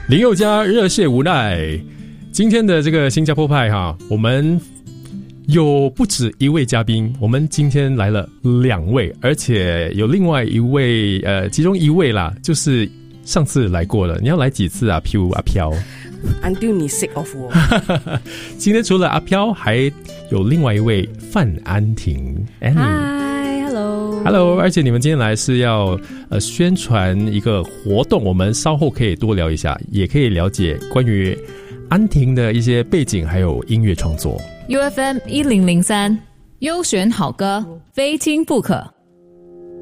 林宥嘉热血无奈。今天的这个新加坡派哈，我们有不止一位嘉宾，我们今天来了2位，而且有另外一位其中一位啦，就是上次来过了。你要来几次啊？阿飘 Until 你 sick of 我。 今天除了阿飘，还有另外一位范安婷 Hi，Hello， 而且你们今天来是要宣传一个活动，我们稍后可以多聊一下，也可以了解关于安婷的一些背景还有音乐创作。 UFM 1003优选好歌，非听不可。